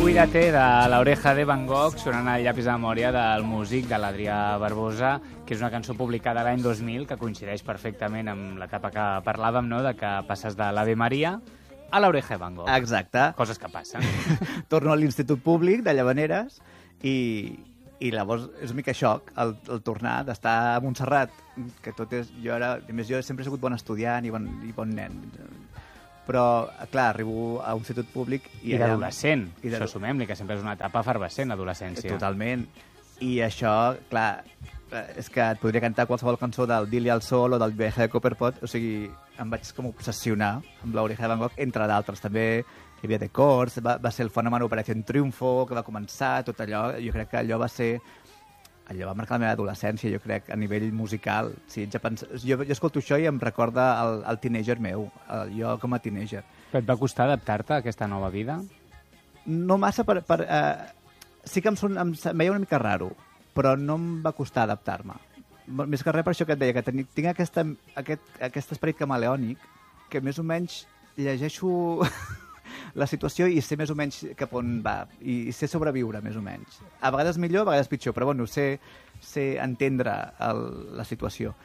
Cuídate de l'Oreja de Van Gogh, sonant al llapis de memòria del músic de l'Adrià Barbosa, que és una cançó publicada l'any 2000 que coincideix perfectament amb l'etapa que parlàvem, no?, de que passes de l'Ave Maria a l'Oreja de Van Gogh. Exacte. Coses que passen. Torno a l'Institut Públic de Llavaneres i llavors és una mica xoc el tornar d'estar a Montserrat, que tot és... Jo sempre he sigut bon estudiant i bon nen. Però, clar, arribo a un institut públic... I d'adolescent. Això sumem-li, que sempre és una etapa efervescent, l'adolescència. Totalment. I això, clar, és que et podria cantar qualsevol cançó del Dili al Sol o del Viaje de Copperpot, o sigui, em vaig com obsessionar amb l'Oreja de Van Gogh, entre d'altres. També hi havia Decors, va ser el fenomen Operación Triunfo, que va començar, tot allò. Jo crec que allò va ser... Allò va marcar la meva adolescència, jo crec, a nivell musical. Sí, jo escolto això i em recorda el teenager meu, jo com a teenager. Però et va costar adaptar-te a aquesta nova vida? No massa sí que em veia una mica raro, però no em va costar adaptar-me. Més que res per això que et deia, que tinc aquest esperit camaleònic, que més o menys llegeixo la situació i sé més o menys cap on va, i sé sobreviure més o menys. A vegades millor, a vegades pitjor, però bueno, sé entendre la situació.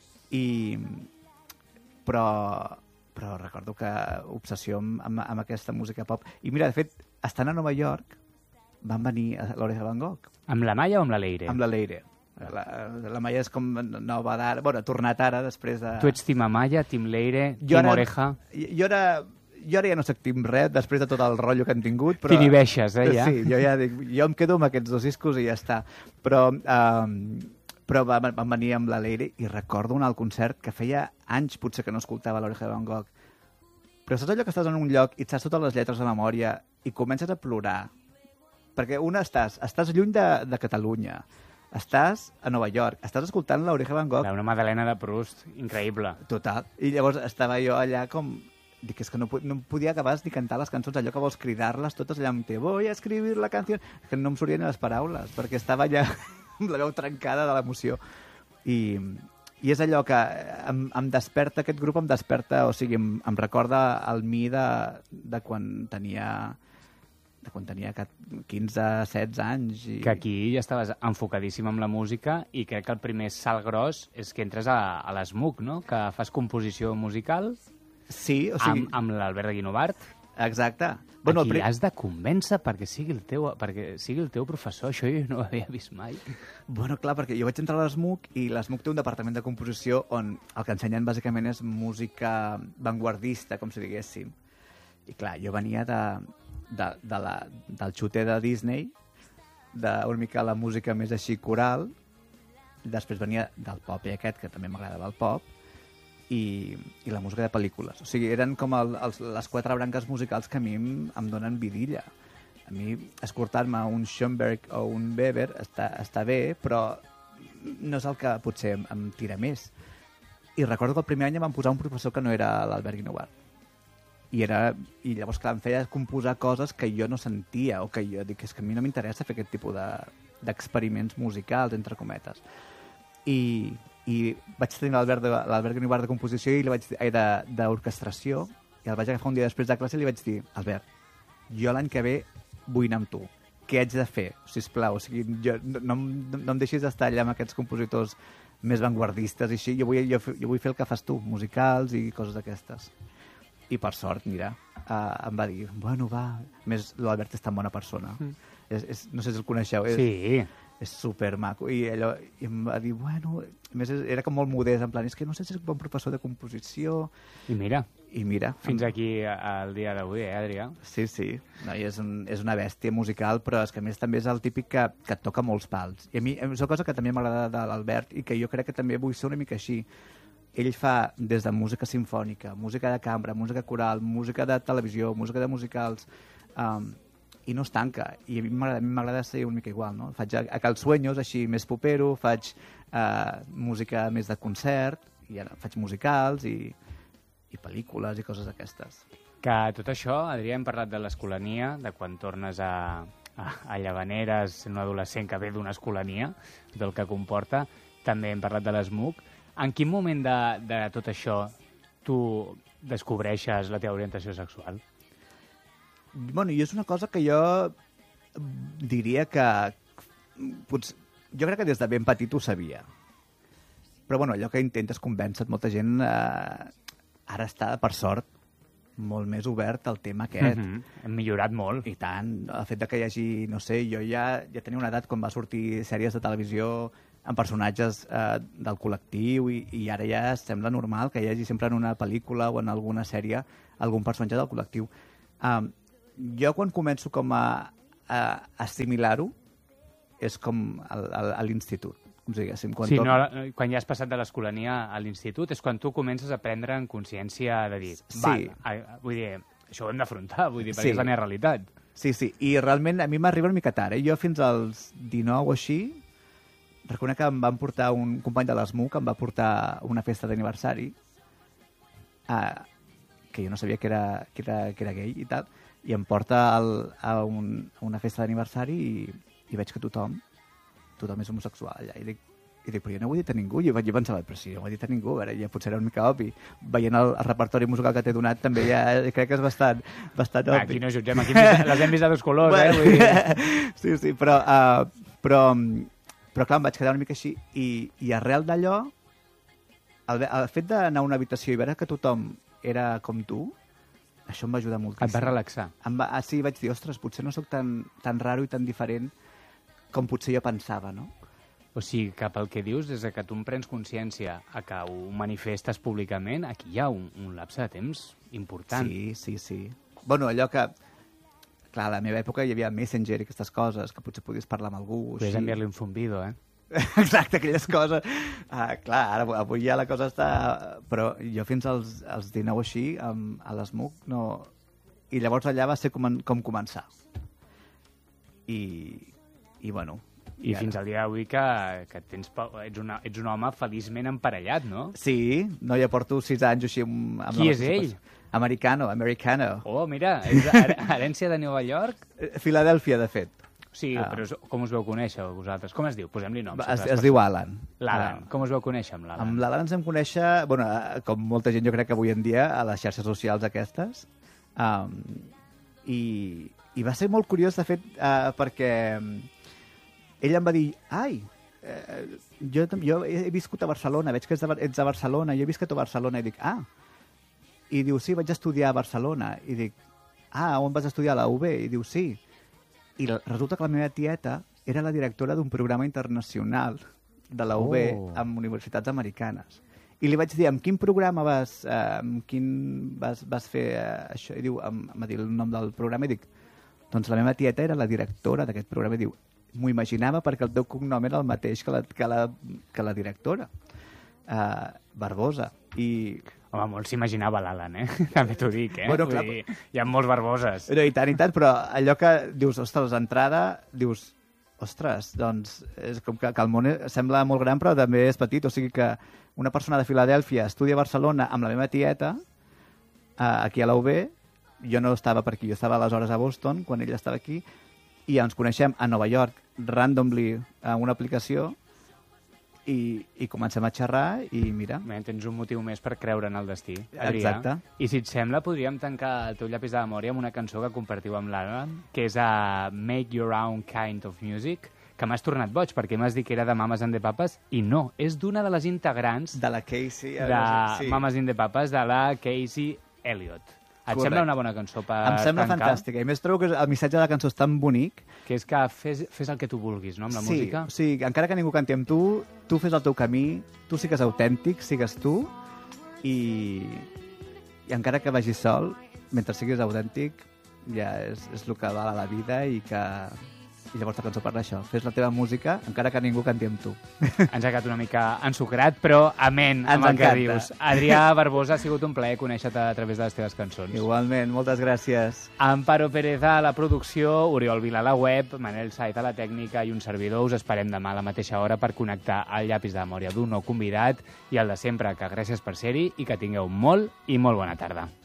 Però recordo que obsessió amb aquesta música pop. I mira, de fet, estant a Nova York, van venir a l'Oreja de Van Gogh. Amb la Maia o amb la Leire? Amb la Leire. La Maia és com nova d'ara, bueno, ha tornat ara després de... Tu ets Team Amaya, Team Leire, Team Oreja... Jo ara ja no sé Team res, després de tot el rotllo que han tingut, però... T'inhibeixes, ja? Sí, jo ja dic, jo em quedo amb aquests dos discos i ja està. Però van venir amb la Leire i recordo un alt concert que feia anys potser que no escoltava l'Oreja de Van Gogh. Però saps allò que estàs en un lloc i et saps totes les lletres de memòria i comences a plorar? Perquè estàs lluny de Catalunya, estàs a Nova York, estàs escoltant l'Oreja de Van Gogh... Una Madalena de Proust, increïble. Total. I llavors estava jo allà com... Dic, és que no podia acabar ni cantar les cançons, allò que vols cridar-les totes allà amb te voy a escribir la canción, que no em sortien les paraules, perquè estava allà amb la veu trencada de l'emoció. I és allò que em desperta, aquest grup em desperta, o sigui, em recorda el mi de quan tenia 15, 16 anys. Que aquí ja estaves enfocadíssim amb la música i crec que el primer salt gros és que entres a l'ESMUC, no?, que fas composició musical... Sí, o sigui... Amb l'Albert de Guinovart. Exacte. Bueno, aquí has de convèncer perquè sigui el teu professor. Això jo no ho havia vist mai. Bueno, clar, perquè jo vaig entrar a l'ESMUC i l'ESMUC té un departament de composició on el que ensenyen bàsicament és música vanguardista, com si diguéssim. I clar, jo venia del xute de Disney, d'una mica la música més així coral, després venia del pop i aquest, que també m'agradava el pop, i la música de pel·lícules. O sigui, eren com les quatre branques musicals que a mi em donen vidilla. A mi, escoltar-me un Schoenberg o un Weber està bé, però no és el que potser em tira més. I recordo que el primer any em van posar un professor que no era l'Albert Guinovart. I llavors, clar, em feia composar coses que jo no sentia, o que jo dic, és que a mi no m'interessa fer aquest tipus d'experiments musicals, entre cometes. I vaig tenir l'Albert Guinovart de composició i d'orquestració, i el vaig agafar un dia després de classe i li vaig dir, Albert, jo l'any que ve vull anar amb tu. Què haig de fer, sisplau? O sigui, no em deixis d'estar allà amb aquests compositors més vanguardistes i així. Jo vull fer el que fas tu, musicals i coses d'aquestes. I per sort, mira, em va dir, bueno, va... Més, l'Albert és tan bona persona. No sé si el coneixeu. Sí. És supermaco. I em va dir, bueno... A més, era com molt modest, en plan, és que no sé si és un bon professor de composició... I mira. Fins Fins aquí el dia d'avui, Adrià? Sí. No, és una bèstia musical, però és que a més també és el típic que et toca molts pals. I a mi és una cosa que també m'agrada de l'Albert i que jo crec que també vull ser una mica així. Ell fa des de música simfònica, música de cambra, música coral, música de televisió, música de musicals... i no es tanca, i a mi m'agrada ser una mica igual, no? Faig a Cal Sueños, així més popero, faig música més de concert, i ara faig musicals i pel·lícules i coses d'aquestes. Que tot això, Adrià, hem parlat de l'escolania, de quan tornes a Llavaneres, un adolescent que ve d'una escolania, del que comporta, també hem parlat de l'ESMUC. En quin moment de tot això tu descobreixes la teva orientació sexual? Bueno, i és una cosa que jo diria que... jo crec que des de ben petit ho sabia. Però bueno, allò que intentes convèncer molta gent ara està, per sort, molt més obert al tema aquest. Hem millorat molt. I tant. El fet de que hi hagi, no sé, jo ja tenia una edat quan va sortir sèries de televisió amb personatges del col·lectiu i ara ja sembla normal que hi hagi sempre en una pel·lícula o en alguna sèrie algun personatge del col·lectiu. Jo quan començo com a assimilar-ho és com a l'institut. Quan ja has passat de l'escolania a l'institut és quan tu comences a prendre en consciència de dir, vull dir, això ho hem d'afrontar, perquè és la meva realitat. Sí, i realment a mi m'arriba una mica tard. Jo fins als 19 o així, reconec que em van portar un company de l'ESMUC, em va portar a una festa d'aniversari, que jo no sabia que era gay i tal, i em porta a una festa d'aniversari i veig que tothom és homosexual allà. I dic, però jo no ho he dit a ningú. Jo pensava, però si no ho he dit a ningú, ara ja potser era una mica obvi. Veient el repertori musical que t'he donat, també ja crec que és bastant obvi. Aquí no jutgem, aquí les hem vist a dos colors, Vull dir... Sí, però clar, em vaig quedar una mica així. I arrel d'allò, el fet d'anar a una habitació i veure que tothom era com tu, això em va ajudar moltíssim. Et va relaxar? Sí, vaig dir, ostres, potser no sóc tan raro i tan diferent com potser jo pensava, no? O sigui, que pel que dius, des que tu en prens consciència a que ho manifestes públicament, aquí hi ha un lapse de temps important. Sí. Bueno, allò que... Clar, a la meva època hi havia Messenger i aquestes coses, que potser podies parlar amb algú. Podries enviar-li un zumbido, Exacte, aquelles coses. Clar, ara avui ja la cosa està... Però jo fins als 19 així, a l'ESMUC, no... I llavors allà va ser com començar. I bueno... I fins al dia d'avui que ets un home feliçment emparellat, no? Sí, no, ja porto 6 anys així amb Qui és ell? Americano. Oh, mira, és herència de Nova York? Filadèlfia, de fet. Sí, però com us veu conèixer, vosaltres? Com es diu? Posem-li nom. Es diu Alan. L'Alan. Com us veu conèixer amb l'Alan? Amb l'Alan ens vam conèixer, bueno, com molta gent jo crec que avui en dia, a les xarxes socials aquestes. I va ser molt curiós, de fet, perquè ell em va dir, jo he viscut a Barcelona, veig que ets a Barcelona, jo he viscut a Barcelona, i dic, i diu, sí, vaig estudiar a Barcelona, i dic, on vas estudiar? A la UB? I diu, sí. I resulta que la meva tieta era la directora d'un programa internacional de la UB amb universitats americanes. I li vaig dir, amb quin programa vas fer això? I diu, em va dir el nom del programa, i dic, doncs la meva tieta era la directora d'aquest programa, i diu, m'ho imaginava perquè el teu cognom era el mateix que la directora. Barbosa. Home, molt s'imaginava l'Alan, També t'ho dic, Bueno, clar, hi ha molts Barboses. I tant, però allò que dius, ostres, d'entrada, dius, ostres, doncs, és com que el món sembla molt gran, però també és petit. O sigui que una persona de Filadèlfia estudia a Barcelona amb la meva tieta, aquí a la UB, jo no estava per aquí, jo estava aleshores a Boston, quan ella estava aquí, i ens coneixem a Nova York, randomly, a una aplicació, i comencem a xerrar, i mira... Tens un motiu més per creure en el destí, Adrià. Exacte. I si et sembla, podríem tancar el teu llapis de memòria amb una cançó que compartiu amb l'Alan, que és a Make Your Own Kind of Music, que m'has tornat boig, perquè m'has dit que era de Mamas and the Papas, i no, és d'una de les integrants de la Casey, de Mamas and the Papas, de la Casey Elliott. Et sembla una bona cançó per tancar? Em sembla fantàstica. I més trobo que el missatge de la cançó és tan bonic... Que és que fes el que tu vulguis, no?, amb la música. Sí, encara que ningú canti amb tu fes el teu camí, tu sigues autèntic, sigues tu, i encara que vagis sol, mentre siguis autèntic, ja és el que val a la vida i llavors la cançó parla això. Fes la teva música, encara que ningú canti amb tu. Ens ha quedat una mica ensucrat, però amén amb el que dius. Adrià Barbosa, ha sigut un plaer conèixer-te a través de les teves cançons. Igualment, moltes gràcies. Amparo Pérez a la producció, Oriol Vila a la web, Manel Saiz a la tècnica i un servidor. Us esperem demà a la mateixa hora per connectar el llapis de memòria d'un nou convidat i el de sempre, que gràcies per ser-hi i que tingueu molt i molt bona tarda.